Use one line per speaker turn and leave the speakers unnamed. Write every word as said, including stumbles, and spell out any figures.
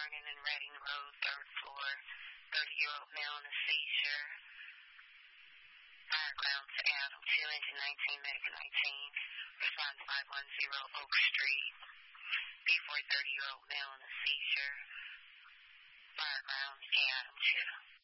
burning in Reading Road, third floor. thirty-year-old male in a seizure. Fireground to Adam two, engine nineteen, medical nineteen. Respond to five one zero Oak Street. B four, thirty-year-old male in a seizure. Fireground to Adam two.